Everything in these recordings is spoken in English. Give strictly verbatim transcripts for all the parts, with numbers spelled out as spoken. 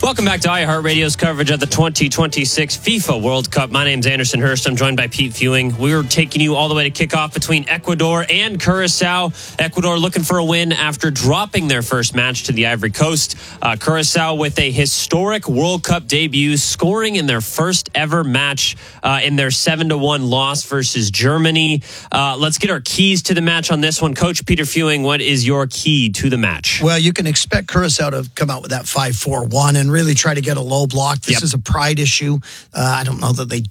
Welcome back to iHeartRadio's coverage of the twenty twenty-six FIFA World Cup. My name's Anderson Hurst. I'm joined by Pete Fewing. We're taking you all the way to kickoff between Ecuador and Curacao. Ecuador looking for a win after dropping their first match to the Ivory Coast. Uh, Curacao with a historic World Cup debut, scoring in their first ever match uh, in their seven to one loss versus Germany. Uh, let's get our keys to the match on this one. Coach Peter Fewing, what is your key to the match? Well, you can expect Curacao to come out with that five four one and really try to get a low block. This Yep. is a pride issue. Uh, I don't know that they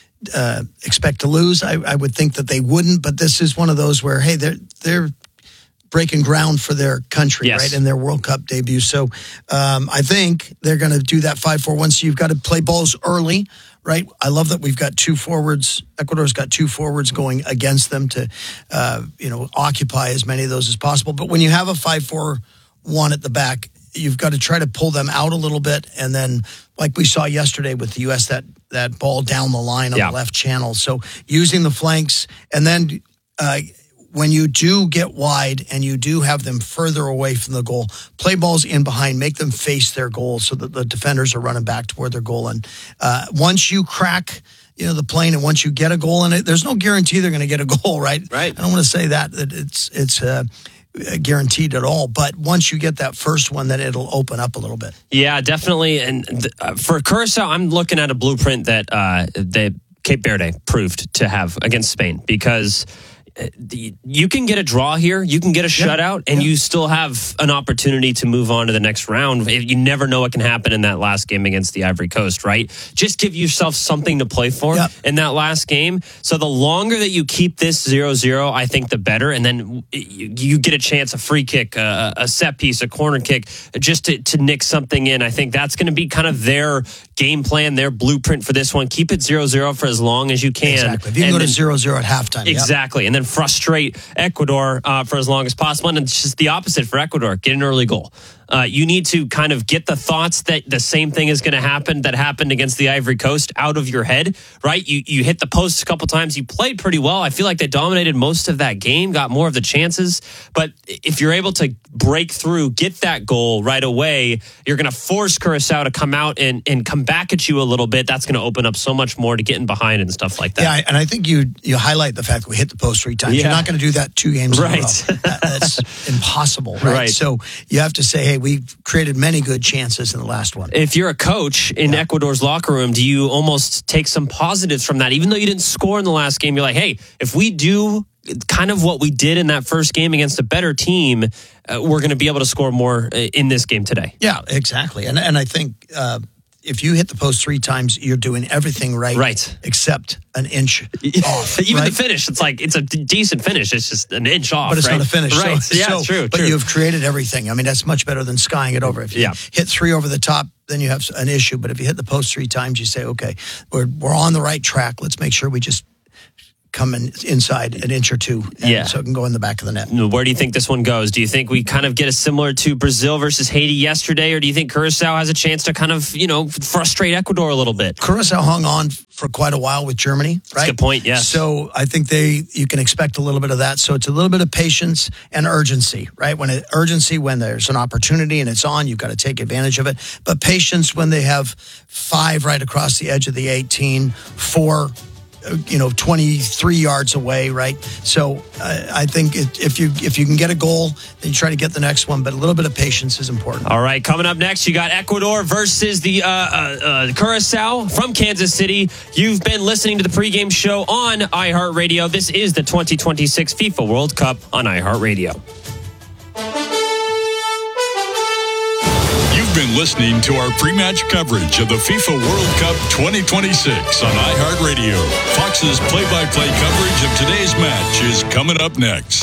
uh, expect to lose. I, I would think that they wouldn't, but this is one of those where, hey, they're they're breaking ground for their country, Yes. right, in their World Cup debut. So um, I think they're going to do that five four one. So you've got to play balls early, right? I love that we've got two forwards. Ecuador's got two forwards going against them to, uh, you know, occupy as many of those as possible. But when you have a five four one at the back, you've got to try to pull them out a little bit. And then, like we saw yesterday with the U S, that, that ball down the line on Yeah. the left channel. So using the flanks. And then uh, when you do get wide and you do have them further away from the goal, play balls in behind, make them face their goal so that the defenders are running back toward their goal. And uh, once you crack, you know, the plane, and once you get a goal in it, there's no guarantee they're going to get a goal, right? Right. I don't want to say that, that it's, it's, uh, guaranteed at all, but once you get that first one, then it'll open up a little bit. Yeah, definitely. And th- uh, for Curacao, I'm looking at a blueprint that uh, that Cape Verde proved to have against Spain, because uh, the, you can get a draw here, you can get a shutout, and yeah. you still have an opportunity to move on to the next round. You never know what can happen in that last game against the Ivory Coast, right? Just give yourself something to play for Yep. in that last game. So the longer that you keep this zero zero, I think the better. And then you, you get a chance, a free kick, a, a set piece, a corner kick, just to, to nick something in. I think that's going to be kind of their game plan, their blueprint for this one. Keep it zero zero for as long as you can. Exactly. If you can And go to then- zero zero at halftime. yep. Exactly. And then frustrate Ecuador uh, for as long as possible. And it's just the opposite for Ecuador. Get an early goal. Uh, you need to kind of get the thoughts that the same thing is going to happen that happened against the Ivory Coast out of your head, right? You you hit the post a couple times. You played pretty well. I feel like they dominated most of that game, got more of the chances. But if you're able to break through, get that goal right away, you're going to force Curacao to come out and, and come back at you a little bit. That's going to open up so much more to getting behind and stuff like that. Yeah, and I think you you highlight the fact that we hit the post three times. Yeah. You're not going to do that two games Right. in a row. That, that's impossible, right? Right. So you have to say, hey, we've created many good chances in the last one. If you're a coach in Yeah. Ecuador's locker room, do you almost take some positives from that? Even though you didn't score in the last game, you're like, hey, if we do kind of what we did in that first game against a better team, uh, we're going to be able to score more uh, in this game today. Yeah, exactly. And and I think uh, if you hit the post three times, you're doing everything right, Right. except an inch off. Even right? the finish, it's like, it's a d- decent finish. It's just an inch off, But it's right? not a finish. Right. So, yeah, so, true, But true. you've created everything. I mean, that's much better than skying it over. If you Yeah. hit three over the top, then you have an issue. But if you hit the post three times, you say, okay, we're we're on the right track. Let's make sure we just come in, inside an inch or two, and Yeah. so it can go in the back of the net. Where do you think this one goes? Do you think we kind of get a similar to Brazil versus Haiti yesterday, or do you think Curacao has a chance to kind of, you know, frustrate Ecuador a little bit? Curacao hung on for quite a while with Germany, right? a good point, yes. So I think they you can expect a little bit of that. So it's a little bit of patience and urgency, right? When it, urgency when there's an opportunity and it's on, you've got to take advantage of it. But patience when they have five right across the edge of the eighteen, four, you know, twenty-three yards away, right? So uh, I think it, if you if you can get a goal, then you try to get the next one. But a little bit of patience is important. All right, coming up next, you got Ecuador versus the uh, uh, uh, Curacao from Kansas City. You've been listening to the pregame show on iHeartRadio. This is the twenty twenty-six FIFA World Cup on iHeartRadio. You've been listening to our pre-match coverage of the FIFA World Cup twenty twenty-six on iHeartRadio. Fox's play-by-play coverage of today's match is coming up next.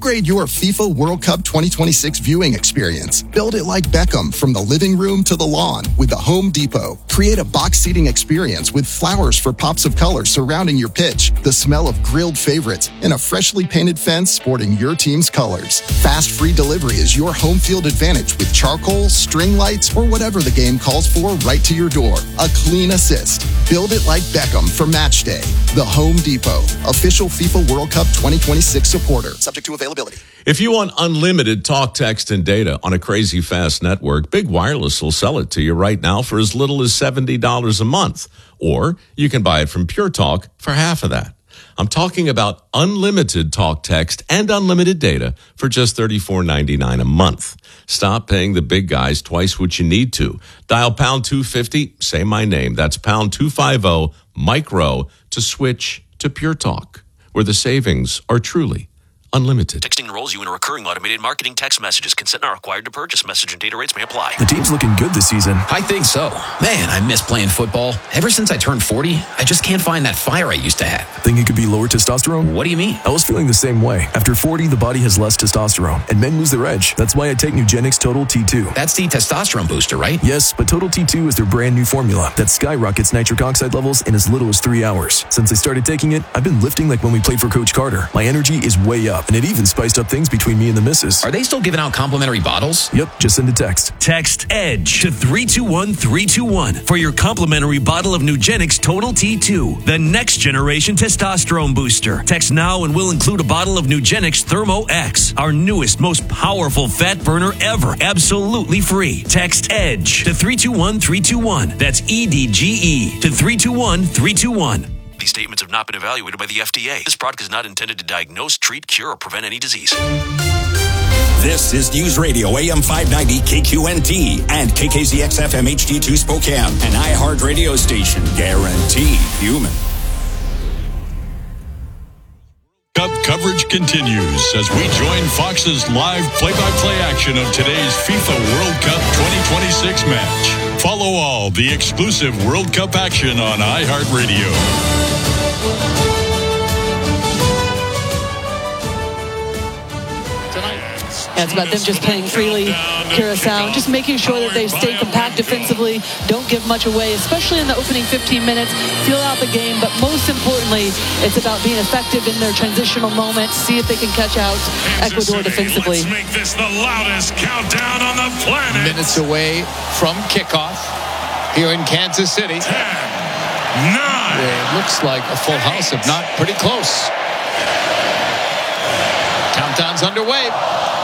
Upgrade your FIFA World Cup twenty twenty-six viewing experience. Build it like Beckham from the living room to the lawn with the Home Depot. Create a box seating experience with flowers for pops of color surrounding your pitch, the smell of grilled favorites, and a freshly painted fence sporting your team's colors. Fast free delivery is your home field advantage with charcoal, string lights, or whatever the game calls for right to your door. A clean assist. Build it like Beckham for match day. The Home Depot, official FIFA World Cup twenty twenty-six supporter. Subject to availability. If you want unlimited talk, text, and data on a crazy fast network, Big Wireless will sell it to you right now for as little as seventy dollars a month. Or you can buy it from Pure Talk for half of that. I'm talking about unlimited talk, text, and unlimited data for just thirty-four ninety-nine a month. Stop paying the big guys twice what you need to. Dial pound two fifty, say my name. That's pound two fifty, micro, to switch to Pure Talk, where the savings are truly unlimited. Texting enrolls you in a recurring automated marketing text messages. Consent not required to purchase. Message and data rates may apply. The team's looking good this season. I think so. Man, I miss playing football. Ever since I turned forty, I just can't find that fire I used to have. Think it could be lower testosterone? What do you mean? I was feeling the same way. After forty, the body has less testosterone, and men lose their edge. That's why I take Nugenix Total T two. That's the testosterone booster, right? Yes, but Total T two is their brand new formula that skyrockets nitric oxide levels in as little as three hours. Since I started taking it, I've been lifting like when we played for Coach Carter. My energy is way up, and it even spiced up things between me and the missus. Are they still giving out complimentary bottles? Yep, just send a text. Text EDGE to three two one three two one for your complimentary bottle of Nugenix Total T two, the next generation testosterone booster. Text now and we'll include a bottle of Nugenix Thermo X, our newest, most powerful fat burner ever, absolutely free. Text EDGE to three two one three two one. That's E D G E to three two one three two one. These statements have not been evaluated by the F D A. This product is not intended to diagnose, treat, cure, or prevent any disease. This is News Radio A M five ninety K Q N T and K K Z X F M H D two Spokane, an iHeart radio station, guaranteed human. Cup coverage continues as we join Fox's live play-by-play action of today's FIFA World Cup twenty twenty-six match. Follow all the exclusive World Cup action on iHeartRadio. Yeah, it's about them just playing freely, Curacao, just making sure that they stay compact defensively, don't give much away, especially in the opening fifteen minutes, feel out the game, but most importantly, it's about being effective in their transitional moments, see if they can catch out Ecuador defensively. Let's make this the loudest countdown on the planet. Minutes away from kickoff here in Kansas City. Ten, nine. It looks like a full house, if not pretty close. Countdown's underway.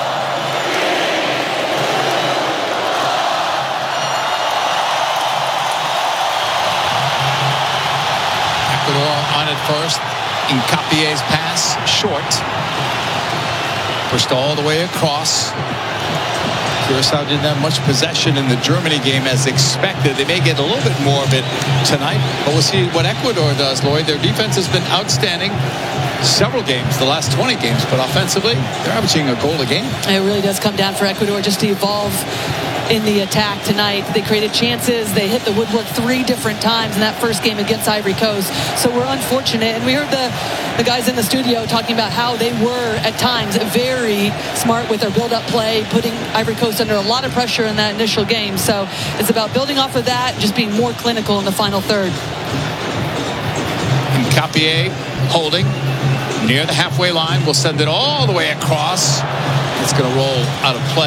On it first, Nkapie's pass short, pushed all the way across. Curacao didn't have much possession in the Germany game as expected. They may get a little bit more of it tonight, but we'll see what Ecuador does, Lloyd. Their defense has been outstanding several games, the last twenty games, but offensively, they're averaging a goal a game. It really does come down for Ecuador just to evolve in the attack tonight. They created chances. They hit the woodwork three different times in that first game against Ivory Coast. So we're unfortunate. And we heard the, the guys in the studio talking about how they were at times very smart with their build-up play, putting Ivory Coast under a lot of pressure in that initial game. So it's about building off of that, just being more clinical in the final third. Nkapie holding near the halfway line. We'll send it all the way across. It's going to roll out of play.